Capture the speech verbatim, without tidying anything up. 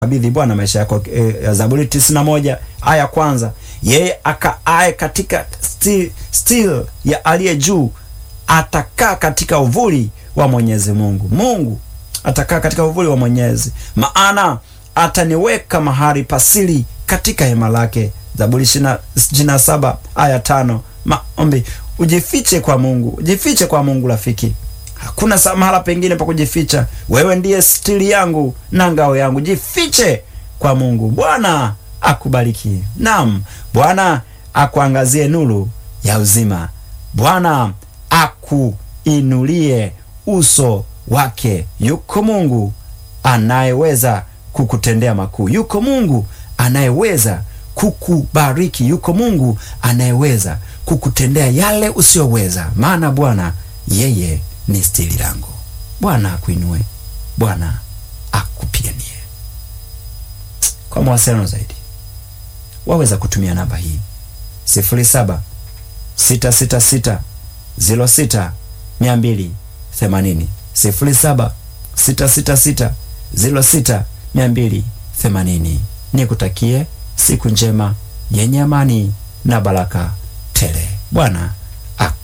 kabidhi Bwana maisha yako. E, Zaburi tisini na moja aya kwanza, yeye akaaye katika still, still ya aliye juu atakaa katika uvuli wa Mwenyezi Mungu. Mungu atakaa katika uvuli wa Mwenyezi, maana ataniweka mahali pasiri katika hema lake. Zaburi ishirini na saba aya tano. Maombi, ujifiche kwa Mungu, ujifiche kwa Mungu rafiki. Hakuna mahala pengine pa kujificha. Wewe ndiye stili yangu na ngao yangu. Jifiche kwa Mungu. Bwana akubariki. Naam, Bwana akuangazie nuru ya uzima. Bwana akuinulie uso wake. Yuko Mungu anayeweza kukutendea makuu. Yuko Mungu anayeweza kukubariki. Yuko Mungu anayeweza kukutendea yale usiyoweza, maana Bwana yeye ni stili langu. Bwana akuinue. Bwana akupiganie. Kwa mawasiliano zaidi waweza kutumia namba hii sifuri saba sita sita sita ziro sita mia mbili themanini, sifuri saba sita sita sita ziro sita mia mbili themanini. Nikutakie siku njema yenye amani na baraka tele. Bwana